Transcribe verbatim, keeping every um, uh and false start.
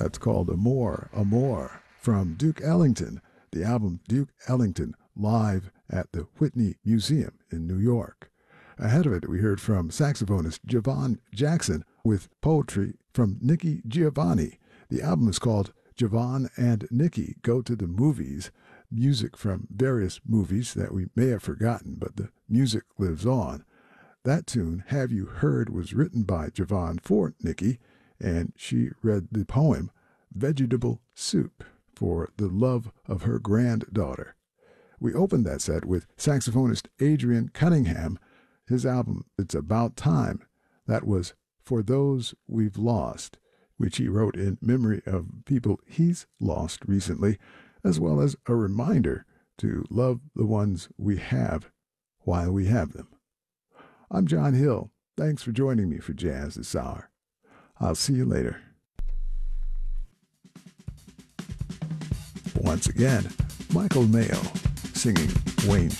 That's called Amore, Amore, from Duke Ellington, the album Duke Ellington Live at the Whitney Museum in New York. Ahead of it, we heard from saxophonist Javon Jackson with poetry from Nikki Giovanni. The album is called Javon and Nikki Go to the Movies, music from various movies that we may have forgotten, but the music lives on. That tune, Have You Heard, was written by Javon for Nikki, and she read the poem Vegetable Soup for the love of her granddaughter. We opened that set with saxophonist Adrian Cunningham. His album, It's About Time, that was For Those We've Lost, which he wrote in memory of people he's lost recently, as well as a reminder to love the ones we have while we have them. I'm John Hill. Thanks for joining me for Jazz this hour. I'll see you later. Once again, Michael Mayo singing Wayne